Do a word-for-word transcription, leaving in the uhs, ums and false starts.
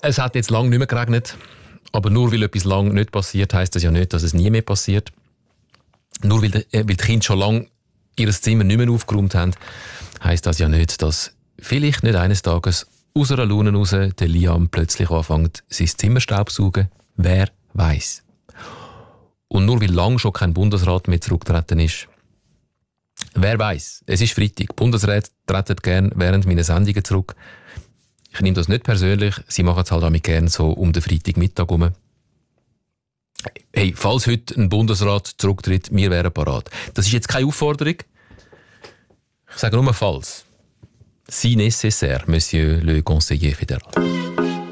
Es hat jetzt lange nicht mehr geregnet, aber nur weil etwas lange nicht passiert, heisst das ja nicht, dass es nie mehr passiert. Nur weil die, äh, weil die Kinder schon lange ihr Zimmer nicht mehr aufgeräumt haben, heisst das ja nicht, dass vielleicht nicht eines Tages aus einer Laune raus der Liam plötzlich anfängt, sein Zimmer staubsaugen. Wer weiß. Und nur weil lang schon kein Bundesrat mehr zurückgetreten ist. Wer weiß. Es ist Freitag. Bundesräte treten gerne während meiner Sendungen zurück. Ich nehme das nicht persönlich. Sie machen es halt auch gerne so um den Freitagmittag herum. Hey, falls heute ein Bundesrat zurücktritt, wir wären parat. Das ist jetzt keine Aufforderung. Ich sage nur falls. Si nécessaire, Monsieur le Conseiller fédéral.